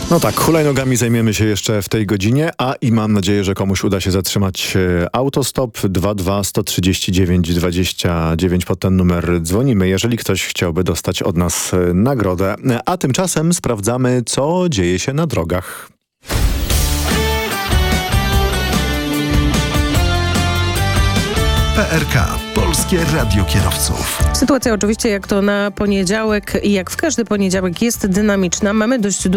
No tak, hulajnogami zajmiemy się jeszcze w tej godzinie, i mam nadzieję, że komuś uda się zatrzymać autostop. 22 139 29 pod ten numer dzwonimy, jeżeli ktoś chciałby dostać od nas nagrodę. A tymczasem sprawdzamy, co dzieje się na drogach. PRK. Polskie Radio Kierowców. Sytuacja oczywiście jak to na poniedziałek i jak w każdy poniedziałek jest dynamiczna. Mamy dość